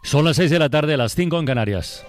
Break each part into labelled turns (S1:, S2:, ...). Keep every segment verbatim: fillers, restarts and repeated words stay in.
S1: Son las seis de la tarde, las cinco en Canarias.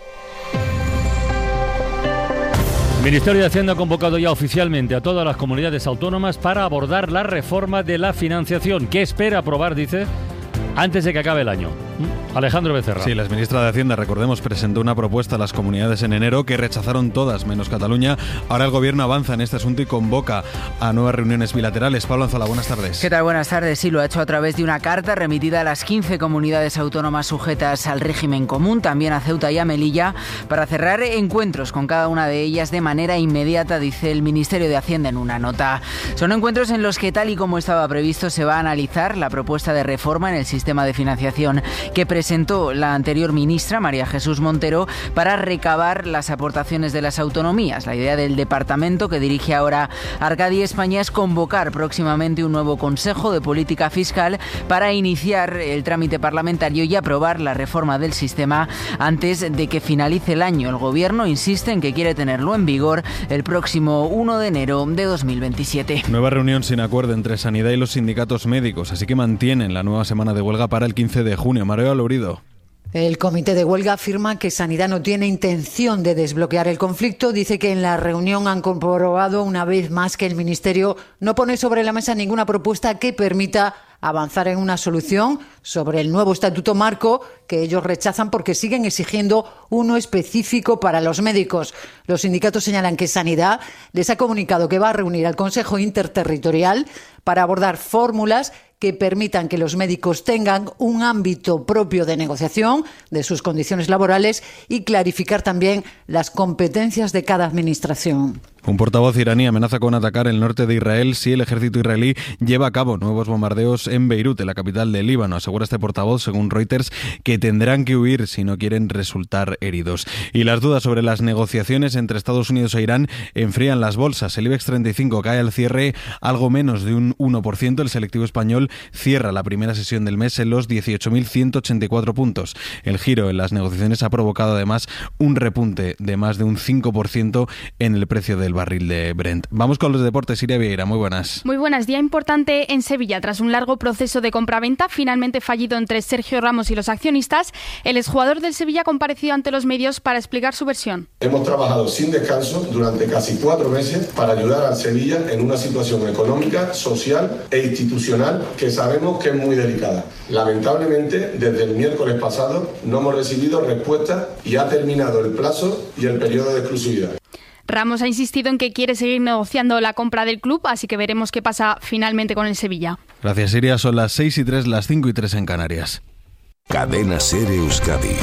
S1: El Ministerio de Hacienda ha convocado ya oficialmente a todas las comunidades autónomas para abordar la reforma de la financiación. ¿Qué espera aprobar, dice, antes de que acabe el año? Alejandro Becerra.
S2: Sí, la exministra de Hacienda, recordemos, presentó una propuesta a las comunidades en enero que rechazaron todas, menos Cataluña. Ahora el Gobierno avanza en este asunto y convoca a nuevas reuniones bilaterales. Pablo Anzola, buenas tardes.
S3: ¿Qué tal? Buenas tardes. Sí, lo ha hecho a través de una carta remitida a las quince comunidades autónomas sujetas al régimen común, también a Ceuta y a Melilla, para cerrar encuentros con cada una de ellas de manera inmediata, dice el Ministerio de Hacienda en una nota. Son encuentros en los que, tal y como estaba previsto, se va a analizar la propuesta de reforma en el sistema de financiación que presentó la anterior ministra, María Jesús Montero, para recabar las aportaciones de las autonomías. La idea del departamento que dirige ahora Arcadi España es convocar próximamente un nuevo Consejo de Política Fiscal para iniciar el trámite parlamentario y aprobar la reforma del sistema antes de que finalice el año. El Gobierno insiste en que quiere tenerlo en vigor el próximo uno de enero de dos mil veintisiete.
S2: Nueva reunión sin acuerdo entre Sanidad y los sindicatos médicos, así que mantienen la nueva semana de huelga para el quince de junio. María Lourido.
S4: El comité de huelga afirma que Sanidad no tiene intención de desbloquear el conflicto. Dice que en la reunión han comprobado una vez más que el Ministerio no pone sobre la mesa ninguna propuesta que permita avanzar en una solución sobre el nuevo estatuto marco que ellos rechazan porque siguen exigiendo uno específico para los médicos. Los sindicatos señalan que Sanidad les ha comunicado que va a reunir al Consejo Interterritorial para abordar fórmulas que permitan que los médicos tengan un ámbito propio de negociación de sus condiciones laborales y clarificar también las competencias de cada administración.
S2: Un portavoz iraní amenaza con atacar el norte de Israel si el ejército israelí lleva a cabo nuevos bombardeos en Beirut, en la capital de Líbano. Asegura este portavoz, según Reuters, que tendrán que huir si no quieren resultar heridos. Y las dudas sobre las negociaciones entre Estados Unidos e Irán enfrían las bolsas. El IBEX treinta y cinco cae al cierre algo menos de un uno por ciento. El selectivo español cierra la primera sesión del mes en los dieciocho mil ciento ochenta y cuatro puntos. El giro en las negociaciones ha provocado además un repunte de más de un cinco por ciento en el precio del barril de Brent. Vamos con los deportes. Siria Vieira, muy buenas.
S5: Muy buenas. Día importante en Sevilla. Tras un largo proceso de compraventa finalmente fallido entre Sergio Ramos y los accionistas, el exjugador del Sevilla compareció ante los medios para explicar su versión.
S6: Hemos trabajado sin descanso durante casi cuatro meses para ayudar al Sevilla en una situación económica, social e institucional que sabemos que es muy delicada. Lamentablemente, desde el miércoles pasado no hemos recibido respuesta y ha terminado el plazo y el periodo de exclusividad.
S5: Ramos ha insistido en que quiere seguir negociando la compra del club, así que veremos qué pasa finalmente con el Sevilla.
S2: Gracias, Siria. Son las seis y tres, las cinco y tres en Canarias.
S7: Cadena SER Euskadi.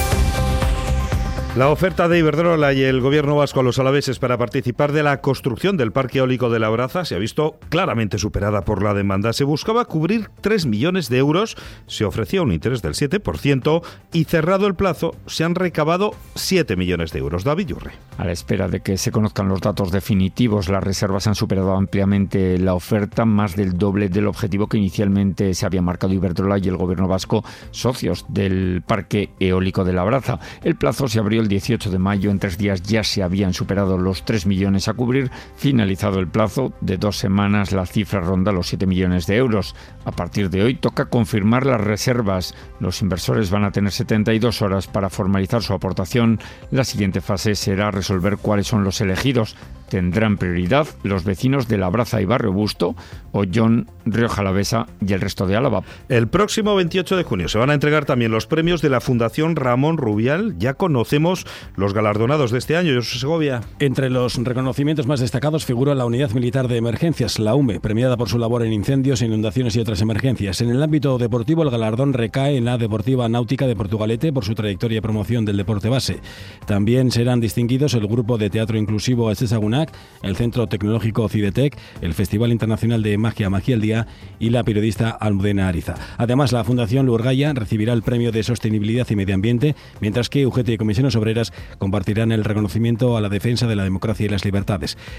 S8: La oferta de Iberdrola y el gobierno vasco a los alaveses para participar de la construcción del parque eólico de Labraza se ha visto claramente superada por la demanda. Se buscaba cubrir tres millones de euros, se ofrecía un interés del siete por ciento y cerrado el plazo se han recabado siete millones de euros. David Yurre.
S9: A la espera de que se conozcan los datos definitivos, las reservas han superado ampliamente la oferta, más del doble del objetivo que inicialmente se había marcado Iberdrola y el gobierno vasco, socios del parque eólico de Labraza. El plazo se abrió el dieciocho de mayo, en tres días ya se habían superado los tres millones a cubrir. Finalizado el plazo de dos semanas, la cifra ronda los siete millones de euros. A partir de hoy toca confirmar las reservas. Los inversores van a tener setenta y dos horas para formalizar su aportación. La siguiente fase será resolver cuáles son los elegidos. Tendrán prioridad los vecinos de Labraza y Barrio Busto, Ollón, Rioja Alavesa y el resto de Álava.
S8: El próximo veintiocho de junio se van a entregar también los premios de la Fundación Ramón Rubial. Ya conocemos los galardonados de este año. Josu Segovia.
S10: Entre los reconocimientos más destacados figura la Unidad Militar de Emergencias, la U M E, premiada por su labor en incendios, inundaciones y otras emergencias. En el ámbito deportivo, el galardón recae en la Deportiva Náutica de Portugalete por su trayectoria y promoción del deporte base. También serán distinguidos el Grupo de Teatro Inclusivo Estesagunac, el Centro Tecnológico Cidetec, el Festival Internacional de Magia Magia al Día y la periodista Almudena Ariza. Además, la Fundación Lurgaya recibirá el Premio de Sostenibilidad y Medio Ambiente, mientras que U G T y Comisiones Obreras compartirán el reconocimiento a la defensa de la democracia y las libertades.